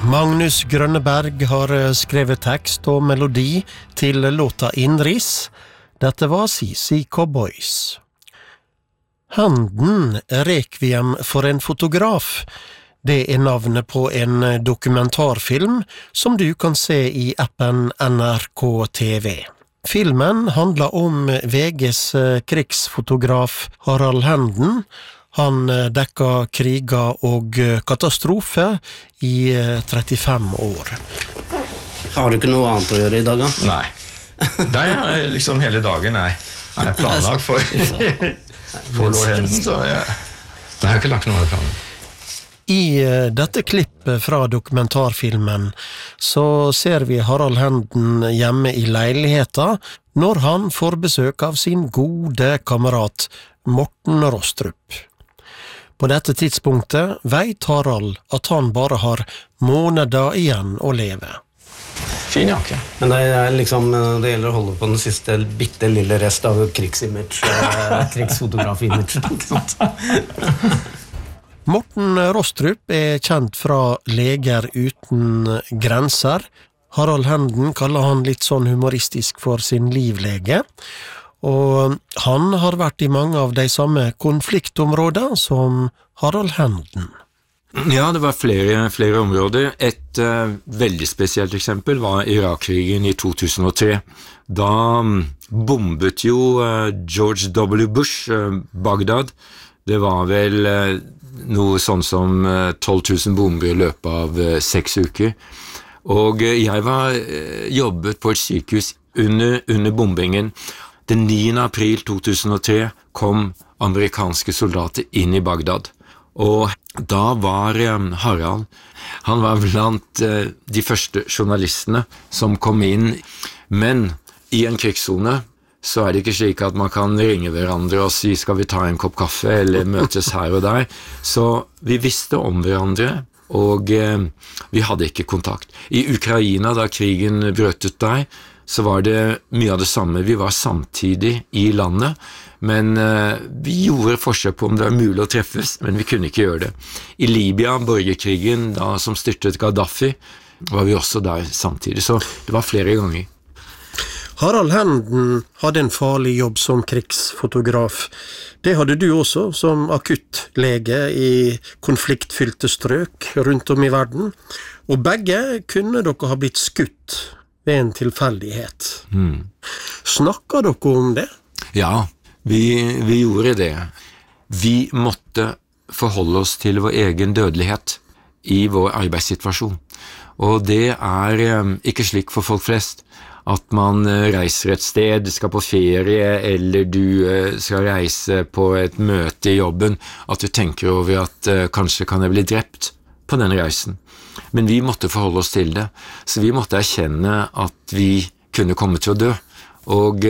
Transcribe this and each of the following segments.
Magnus Grønneberg har skrevet tekst og melodi til låta Innris. Dette var Sisi Cowboys. Handen Requiem for en fotograf. Det navnet på en dokumentarfilm som du kan se i appen NRK TV. Filmen handler om VGs krigsfotograf Harald Henden. Han dekka kriger og katastrofe i 35 år. Har du ikke noe annet å gjøre i dag, da? Nei. Det er liksom hele dagen er planlagt for Lord Henden, så jeg har ikke lagt noe av planen. I dette klippet fra dokumentarfilmen så ser vi Harald Henden hjemme i leiligheten når han får besøk av sin gode kamerat Morten Rostrup. På dette tidspunktet vet Harald at han bare har måneder igjen å leve. Fin jakke. Men det gjelder å holde på den siste bitte lille rest av krigsimage, krigsfotograf-image, ikke sant? Morten Rostrup er kjent fra Leger uten grenser. Harald Henden kaller han litt sånn humoristisk for sin livlege. Og han har vært i mange av de samme konfliktområder som Harald Henden. Ja, det var flere områder. Et veldig spesielt eksempel var Irak-krigen i 2003. Da bombet jo George W. Bush Bagdad. Det var vel noe sånn som 12 000 bomber i løpet av 6 uker. Og jeg jobbet på et sykehus under bombingen. Den 9. april 2003 kom amerikanske soldater inn i Bagdad. Og da var Harald, han var blant de første journalistene som kom inn. Men i en krigszone så er det ikke slik at man kan ringe hverandre og si skal vi ta en kopp kaffe eller møtes her og der. Så vi visste om hverandre, og vi hadde ikke kontakt. I Ukraina, da krigen brøt ut der, så var det mye av det samme. Vi var samtidig i landet, men vi gjorde forsøk på om det var mulig å treffes, men vi kunne ikke gjøre det. I Libya, borgerkrigen, da som styrtet Gaddafi, var vi også der samtidig, så det var flere ganger. Harald Henden hadde en farlig jobb som krigsfotograf. Det hadde du også som akuttlege i konfliktfylte strøk rundt om i verden. Og begge kunne dere ha blitt skutt ved en tilfeldighet. Snakker dere om det? Ja, vi gjorde det. Vi måtte forholde oss til vår egen dødelighet i vår arbeidssituasjon. Og det er ikke slik for folk flest at man reiser et sted, skal på ferie, eller du skal reise på et møte i jobben, at du tenker over at kanskje kan jeg bli drept på den reisen. Men vi måtte forholde oss til det, så vi måtte erkjenne at vi kunne komme til å dø. Og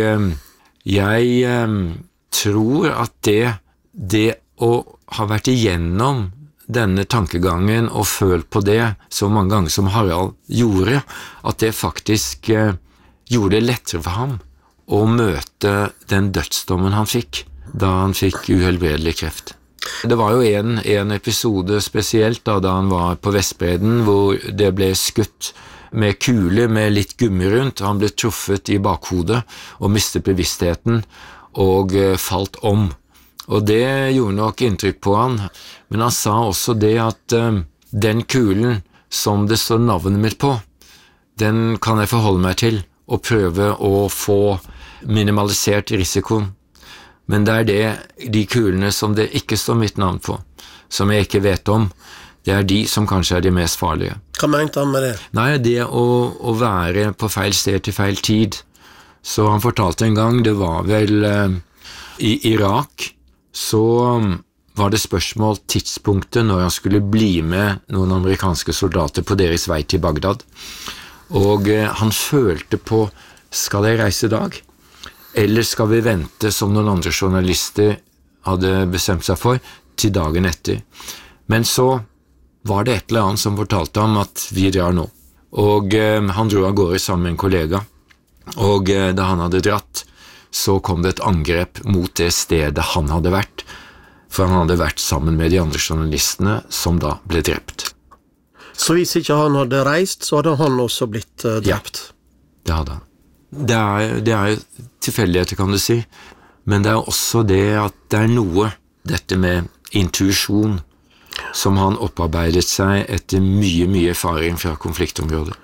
jeg tror at det å ha vært igjennom denne tankegangen og følt på det så mange ganger som Harald gjorde, at det faktisk gjorde det lettere for ham å møte den dødsdommen han fikk da han fikk uhelbredelig kreft. Det var jo en episode spesielt da han var på Vestbredden, hvor det ble skutt med kule med litt gummi rundt. Han ble truffet i bakhodet og mistet bevisstheten og falt om. Og det gjorde nok inntrykk på han, men han sa også det at den kulen som det står navnet mitt på, den kan jeg forholde meg til og prøve å få minimalisert risikoen. Men det er de kulene som det ikke står mitt navn på, som jeg ikke vet om, det er de som kanskje er de mest farlige. Hva mente han med det? Nei, det å være på feil sted til feil tid. Så han fortalte en gang, det var vel i Irak, så var det spørsmål tidspunktet når han skulle bli med noen amerikanske soldater på deres vei til Bagdad. Og han følte på, skal jeg reise i dag? Eller skal vi vente, som noen andre journalister hadde bestemt seg for, til dagen etter? Men så var det et eller annet som fortalte ham at vi drar nå. Og han dro av gårde sammen med en kollega. Og da han hadde dratt, så kom det et angrep mot det stedet han hadde vært. For han hadde vært sammen med de andre journalistene som da ble drept. Så hvis ikke han hadde reist, så hadde han også blitt drept? Ja, det hadde han. Det er tilfeldigheter, kan du si, men det er også det at det er noe, dette med intuisjon, som han opparbeidet seg etter mye erfaring fra konfliktområdet.